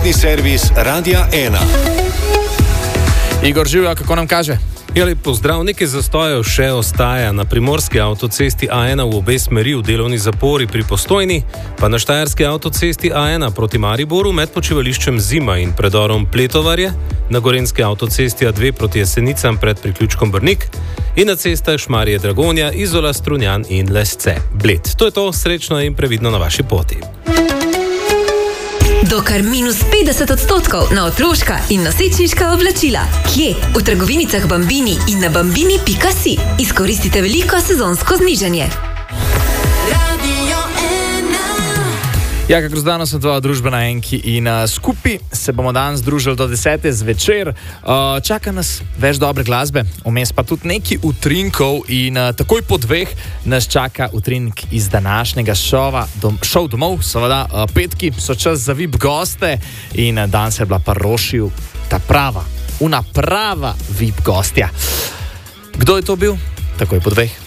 Spletni servis Radia 1. Igor Živja, kako nam kaže? Ja, lep pozdrav. Nekaj zastojev še ostaja na primorski avtocesti A1 v obe smeri v delovni zapori pri Postojni, pa na štajerski avtocesti A1 proti Mariboru med počivališčem Zima in predorom Pletovarje, na gorenski avtocesti A2 proti Jesenicam pred priključkom Brnik in na cestah Šmarje Dragonja, Izola, Strunjan in Lesce Bled. To je to, srečno in previdno na vaši poti. Do kar -50% na otroška in nosečniška oblačila. Kje? V trgovinicah Bambini in na bambini.si. Izkoristite veliko sezonsko znižanje. Ja, kakor zdano sem tvoja družba na Enki in skupaj se bomo danes družili do 10. zvečer. Čaka nas več dobre glasbe, vmes pa tudi neki utrinkov in takoj po 2 nas čaka utrink iz današnjega šov domov. Seveda, petki so čas za VIP goste in danes je bila pa Rošiju ta prava VIP gostja. Kdo je to bil? Takoj po 2.